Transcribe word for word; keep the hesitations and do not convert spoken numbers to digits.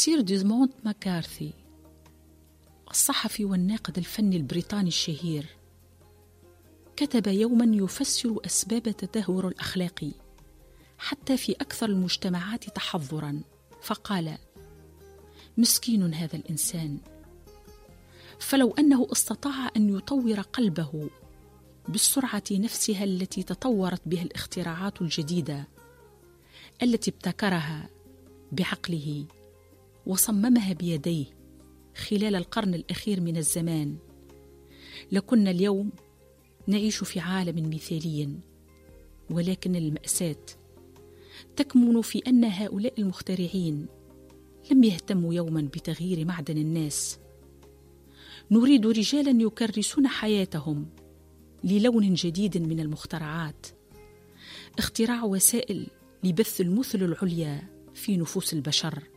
سير ديزموند ماكارثي الصحفي والناقد الفني البريطاني الشهير كتب يوما يفسر أسباب التدهور الأخلاقي حتى في أكثر المجتمعات تحضرا، فقال: مسكين هذا الإنسان، فلو أنه استطاع أن يطور قلبه بالسرعة نفسها التي تطورت بها الاختراعات الجديدة التي ابتكرها بعقله وصممها بيديه خلال القرن الأخير من الزمان، لكنا اليوم نعيش في عالم مثالي. ولكن المأساة تكمن في أن هؤلاء المخترعين لم يهتموا يوما بتغيير معدن الناس. نريد رجالا يكرسون حياتهم للون جديد من المخترعات، اختراع وسائل لبث المثل العليا في نفوس البشر.